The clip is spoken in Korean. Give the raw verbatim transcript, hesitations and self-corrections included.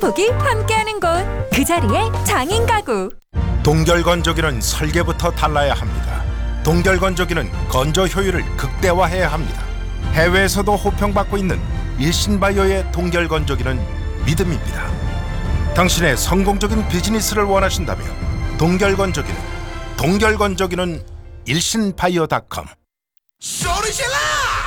행복이 함께하는 곳, 그 자리에 장인 가구. 동결건조기는 설계부터 달라야 합니다. 동결건조기는 건조 효율을 극대화해야 합니다. 해외에서도 호평받고 있는 일신바이오의 동결건조기는 믿음입니다. 당신의 성공적인 비즈니스를 원하신다면 동결건조기는 동결건조기는 일신바이오닷컴. 소리질러!